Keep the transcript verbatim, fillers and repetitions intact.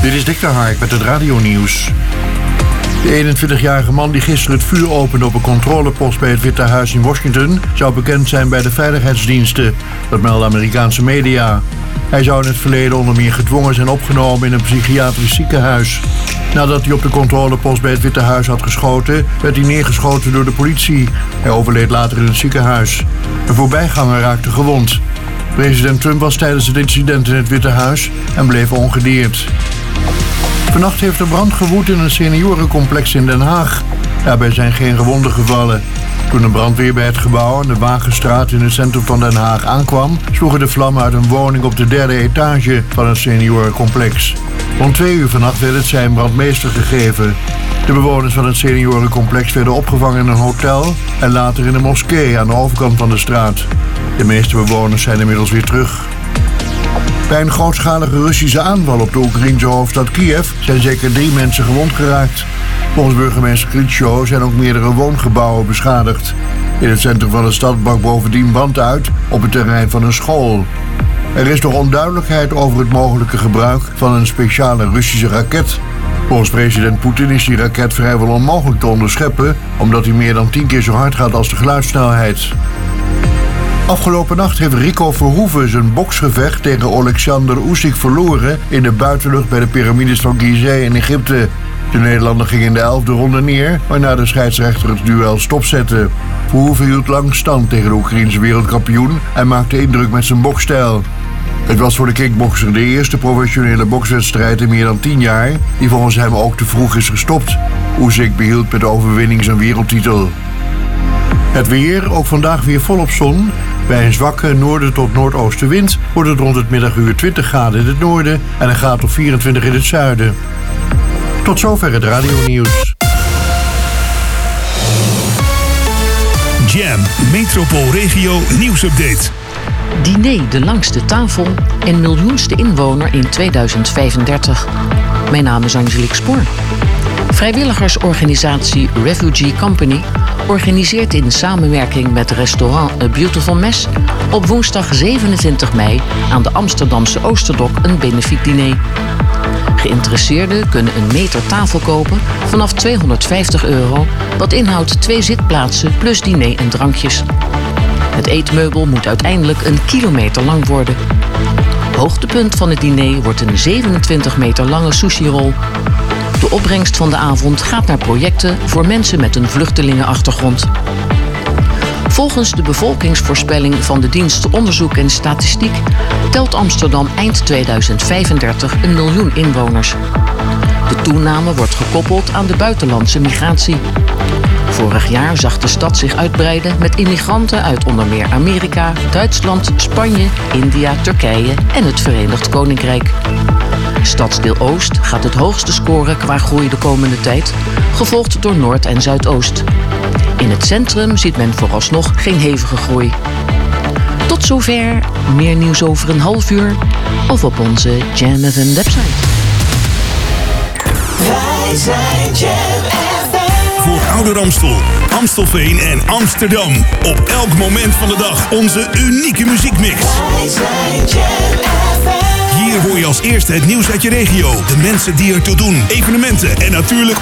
Dit is Dick de Hark met het radionieuws. De eenentwintigjarige man die gisteren het vuur opende op een controlepost bij het Witte Huis in Washington zou bekend zijn bij de veiligheidsdiensten, dat melden Amerikaanse media. Hij zou in het verleden onder meer gedwongen zijn opgenomen in een psychiatrisch ziekenhuis. Nadat hij op de controlepost bij het Witte Huis had geschoten, werd hij neergeschoten door de politie. Hij overleed later in het ziekenhuis. Een voorbijganger raakte gewond. President Trump was tijdens het incident in het Witte Huis en bleef ongedeerd. Vannacht heeft er brand gewoed in een seniorencomplex in Den Haag. Daarbij zijn geen gewonden gevallen. Toen de brandweer bij het gebouw aan de Wagenstraat in het centrum van Den Haag aankwam, sloegen de vlammen uit een woning op de derde etage van het seniorencomplex. Rond twee uur vannacht werd het zijn brandmeester gegeven. De bewoners van het seniorencomplex werden opgevangen in een hotel en later in een moskee aan de overkant van de straat. De meeste bewoners zijn inmiddels weer terug. Bij een grootschalige Russische aanval op de Oekraïense hoofdstad Kiev zijn zeker drie mensen gewond geraakt. Volgens burgemeester Klitschko zijn ook meerdere woongebouwen beschadigd. In het centrum van de stad brak bovendien brand uit op het terrein van een school. Er is nog onduidelijkheid over het mogelijke gebruik van een speciale Russische raket. Volgens president Poetin is die raket vrijwel onmogelijk te onderscheppen, omdat hij meer dan tien keer zo hard gaat als de geluidssnelheid. Afgelopen nacht heeft Rico Verhoeven zijn boksgevecht tegen Oleksandr Usyk verloren in de buitenlucht bij de piramides van Gizeh in Egypte. De Nederlander ging in de elfde ronde neer, waarna de scheidsrechter het duel stopzette. Verhoeven hield lang stand tegen de Oekraïense wereldkampioen en maakte indruk met zijn boksstijl. Het was voor de kickbokser de eerste professionele bokswedstrijd in meer dan tien jaar, die volgens hem ook te vroeg is gestopt. Usyk behield met de overwinning zijn wereldtitel. Het weer, ook vandaag weer volop zon. Bij een zwakke noorden tot noordoostenwind wordt het rond het middaguur twintig graden in het noorden en een graad of vierentwintig in het zuiden. Tot zover het radionieuws. Jam, Metropoolregio nieuwsupdate. Diner de langste tafel en miljoenste inwoner in tweeduizend vijfendertig. Mijn naam is Angelique Spoor. Vrijwilligersorganisatie Refugee Company organiseert in samenwerking met restaurant A Beautiful Mess op woensdag zevenentwintig mei aan de Amsterdamse Oosterdok een benefietdiner. Geïnteresseerden kunnen een meter tafel kopen vanaf tweehonderdvijftig euro, wat inhoudt twee zitplaatsen plus diner en drankjes. Het eetmeubel moet uiteindelijk een kilometer lang worden. Hoogtepunt van het diner wordt een zevenentwintig meter lange sushirol. De opbrengst van de avond gaat naar projecten voor mensen met een vluchtelingenachtergrond. Volgens de bevolkingsvoorspelling van de dienst Onderzoek en Statistiek telt Amsterdam eind tweeduizend vijfendertig een miljoen inwoners. De toename wordt gekoppeld aan de buitenlandse migratie. Vorig jaar zag de stad zich uitbreiden met immigranten uit onder meer Amerika, Duitsland, Spanje, India, Turkije en het Verenigd Koninkrijk. Stadsdeel Oost gaat het hoogste scoren qua groei de komende tijd, gevolgd door Noord en Zuidoost. In het centrum ziet men vooralsnog geen hevige groei. Tot zover, meer nieuws over een half uur of op onze Jam F M website. Wij zijn Jam F M. Voor Ouder Amstel, Amstelveen en Amsterdam. Op elk moment van de dag onze unieke muziekmix. Wij zijn Jam F M. Hier hoor je als eerste het nieuws uit je regio, de mensen die ertoe doen, evenementen en natuurlijk